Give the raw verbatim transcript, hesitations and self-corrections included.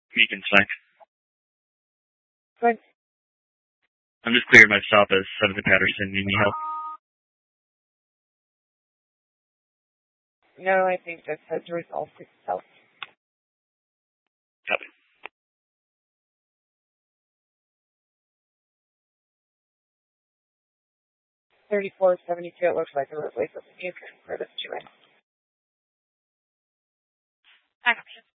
Meekins Flank. Good. I'm just clearing my stop as seventh and Patterson. Need any help? No, I think this has resolved itself. Copy. thirty-four seventy-two, it looks like a replacement you can for this two in. Action.